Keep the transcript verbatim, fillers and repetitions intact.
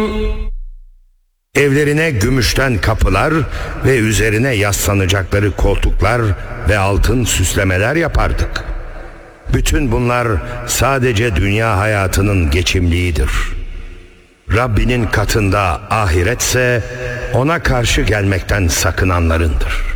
Evlerine gümüşten kapılar ve üzerine yaslanacakları koltuklar ve altın süslemeler yapardık. Bütün bunlar sadece dünya hayatının geçimliğidir. Rabbinin katında ahiretse ona karşı gelmekten sakınanlarındır.